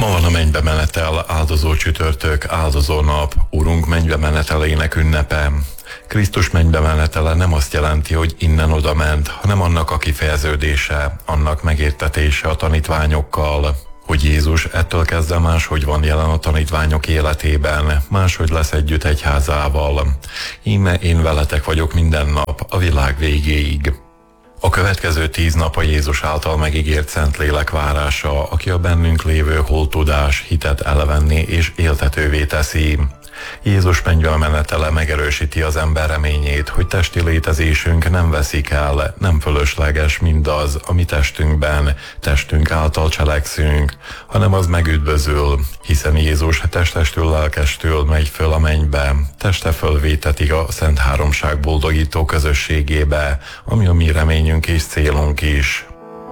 Ma van a mennybe menetel, áldozó csütörtök, áldozó nap, Urunk mennybe menetelének ünnepe. Krisztus mennybe menetele nem azt jelenti, hogy innen oda ment, hanem annak a kifejeződése, annak megértetése a tanítványokkal, hogy Jézus ettől kezdve máshogy van jelen a tanítványok életében, máshogy lesz együtt egyházával. Íme én veletek vagyok minden nap, a világ végéig. A következő 10 nap a Jézus által megígért Szentlélek várása, aki a bennünk lévő holttudás, hitet elvenni és éltetővé teszi. Jézus mennybe menetele megerősíti az ember reményét, hogy testi létezésünk nem veszik el, nem fölösleges mindaz, ami testünk által cselekszünk, hanem az megüdvözül, hiszen Jézus testestől, lelkestől megy föl a mennybe, teste fölvétetik a Szent Háromság boldogító közösségébe, ami a mi reményünk és célunk is.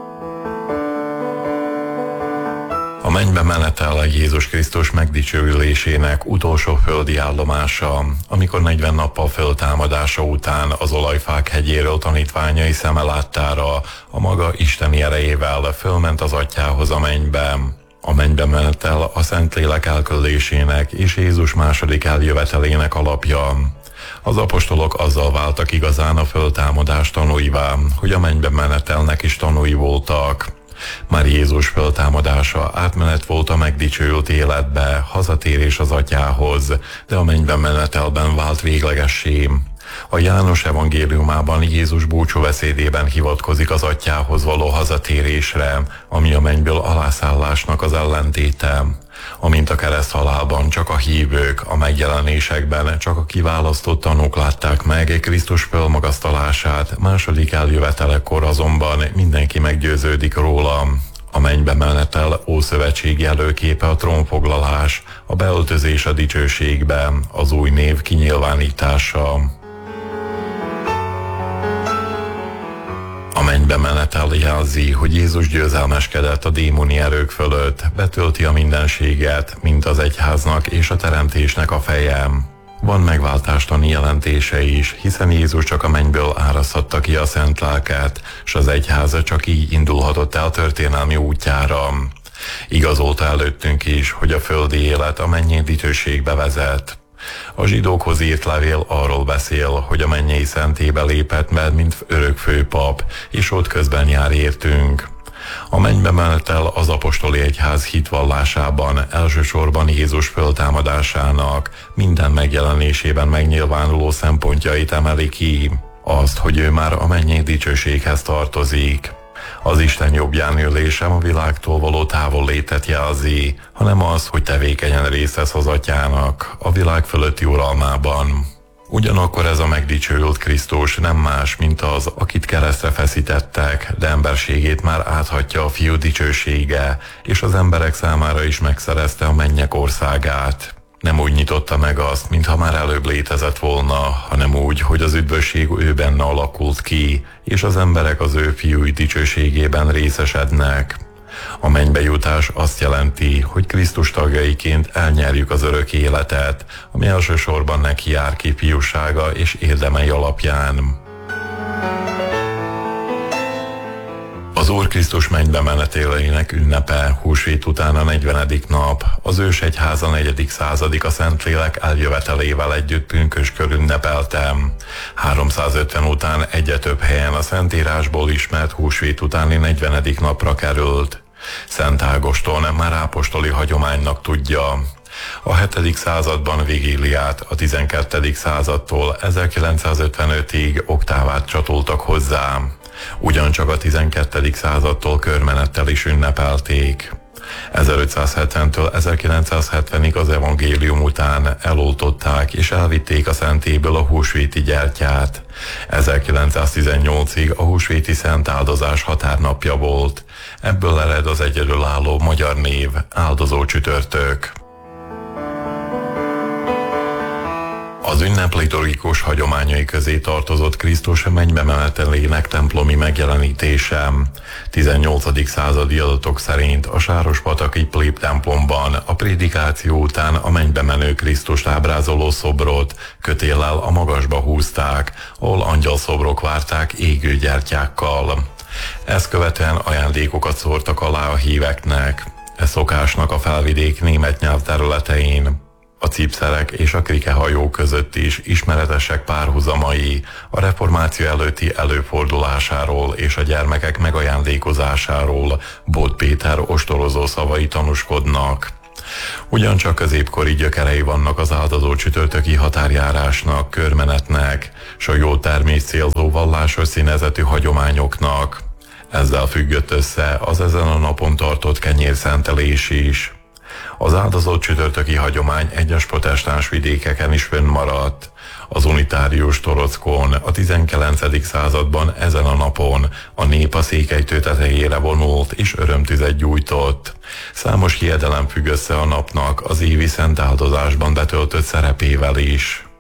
A mennybe menetel Jézus Krisztus megdicsőülésének utolsó földi állomása, amikor 40 nappal föltámadása után az Olajfák hegyéről tanítványai szeme láttára a maga isteni erejével fölment az Atyához a mennybe. A mennybe menetel a Szentlélek elküldésének és Jézus második eljövetelének alapja. Az apostolok azzal váltak igazán a föltámadás tanúivá, hogy a mennybe menetelnek is tanúi voltak. Már Jézus föltámadása átmenet volt a megdicsőült életbe, hazatérés az Atyához, de a mennybe menetelben vált véglegessé. A János evangéliumában Jézus búcsúbeszédében hivatkozik az Atyához való hazatérésre, ami a mennyből alászállásnak az ellentéte. Amint a kereszthalálban csak a hívők, a megjelenésekben csak a kiválasztott tanúk látták meg Krisztus fölmagasztalását, második eljövetelekor azonban mindenki meggyőződik róla. A mennybe menetel ószövetségi előképe a trónfoglalás, a beöltözés a dicsőségbe, az új név kinyilvánítása. A mennybe menetel jelzi, hogy Jézus győzelmeskedett a démoni erők fölött, betölti a mindenséget, mint az egyháznak és a teremtésnek a feje. Van megváltástani jelentése is, hiszen Jézus csak a mennyből áraszthatta ki a szent lelket, s az egyháza csak így indulhatott el történelmi útjára. Igazolta előttünk is, hogy a földi élet a mennyei dicsőségbe vezet. A zsidókhoz írt levél arról beszél, hogy a mennyei szentébe lépett be, mint örökfőpap, és ott közben jár értünk. A mennybe menetel az apostoli egyház hitvallásában elsősorban Jézus föltámadásának minden megjelenésében megnyilvánuló szempontjait emeli ki. Azt, hogy ő már a mennyei dicsőséghez tartozik. Az Isten jobbján ülése a világtól való távollétet jelzi, hanem az, hogy tevékenyen részt vesz az Atyának a világ fölötti uralmában. Ugyanakkor ez a megdicsőült Krisztus nem más, mint az, akit keresztre feszítettek, de emberségét már áthatja a Fiú dicsősége, és az emberek számára is megszerezte a mennyek országát. Nem úgy nyitotta meg azt, mintha már előbb létezett volna, hanem úgy, hogy az üdvösség ő benne alakult ki, és az emberek az ő fiúi dicsőségében részesednek. A mennybe jutás azt jelenti, hogy Krisztus tagjaiként elnyerjük az örök életet, ami elsősorban neki jár ki fiúsága és érdemei alapján. Az Úr Krisztus mennybe menetélének ünnepe, húsvét után a 40. nap, az ősegyháza 4. századik a Szentlélek eljövetelével együtt pünkösdkor ünnepeltem. 350 után egyre több helyen a Szentírásból ismert húsvét utáni 40. napra került. Szent Ágoston már apostoli hagyománynak tudja. A 7. században vigíliát, a 12. századtól 1955-ig oktávát csatoltak hozzá. Ugyancsak a 12. századtól körmenettel is ünnepelték. 1570-től 1970-ig az evangélium után eloltották és elvitték a szentéből a húsvéti gyertyát. 1918-ig a húsvéti szent áldozás határnapja volt. Ebből ered az egyedülálló magyar név, áldozó csütörtök. Az ünnep liturgikus hagyományai közé tartozott Krisztus mennybe menetelének templomi megjelenítése. 18. századi adatok szerint a Sárospataki Plép templomban a prédikáció után a mennybe menő Krisztust ábrázoló szobrot kötéllel a magasba húzták, ahol angyalszobrok várták égő gyertyákkal. Ezt követően ajándékokat szórtak alá a híveknek. E szokásnak a felvidék német nyelvterületein a cipszerek és a krikehajó között is ismeretesek párhuzamai a reformáció előtti előfordulásáról és a gyermekek megajándékozásáról Bot Péter ostorozó szavai tanúskodnak. Ugyancsak középkori gyökerei vannak az áldozó csütörtöki határjárásnak, körmenetnek, s a jó termés célzó vallásos színezetű hagyományoknak. Ezzel függött össze az ezen a napon tartott kenyérszentelés is. Az áldozott csütörtöki hagyomány egyes protestáns vidékeken is fönnmaradt. Az unitárius Torockon a 19. században ezen a napon a nép a székelytő tetejére vonult és örömtüzet gyújtott. Számos hiedelem függ össze a napnak az évi szentáldozásban betöltött szerepével is.